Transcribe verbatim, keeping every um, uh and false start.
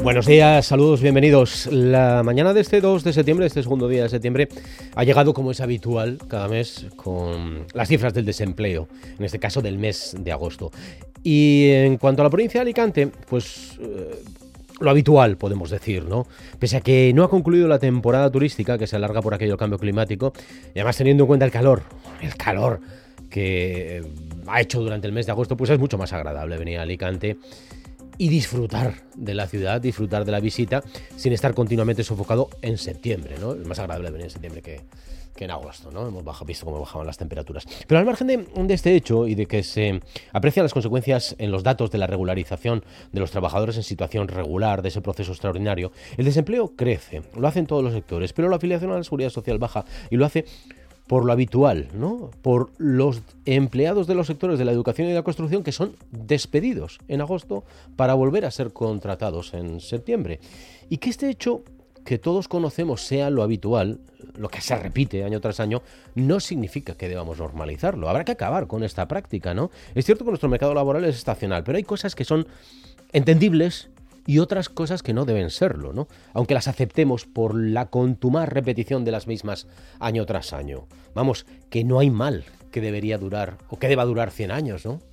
Buenos días, saludos, bienvenidos. La mañana de este dos de septiembre, este segundo día de septiembre, ha llegado como es habitual cada mes con las cifras del desempleo, en este caso del mes de agosto. Y en cuanto a la provincia de Alicante, pues eh, lo habitual podemos decir, ¿no? Pese a que no ha concluido la temporada turística, que se alarga por aquello del cambio climático, y además teniendo en cuenta el calor, el calor que ha hecho durante el mes de agosto, pues es mucho más agradable venir a Alicante y disfrutar de la ciudad, disfrutar de la visita, sin estar continuamente sofocado en septiembre, ¿no? Es más agradable venir en septiembre que, que en agosto, ¿no? Hemos bajado, visto cómo bajaban las temperaturas. Pero al margen de, de este hecho y de que se aprecian las consecuencias en los datos de la regularización de los trabajadores en situación regular de ese proceso extraordinario, el desempleo crece, lo hacen todos los sectores, pero la afiliación a la seguridad social baja y lo hace por lo habitual, ¿no? Por los empleados de los sectores de la educación y de la construcción que son despedidos en agosto para volver a ser contratados en septiembre. Y que este hecho que todos conocemos sea lo habitual, lo que se repite año tras año, no significa que debamos normalizarlo. Habrá que acabar con esta práctica, ¿no? Es cierto que nuestro mercado laboral es estacional, pero hay cosas que son entendibles y otras cosas que no deben serlo, ¿no? Aunque las aceptemos por la contumaz repetición de las mismas año tras año. Vamos, que no hay mal que debería durar o que deba durar cien años, ¿no?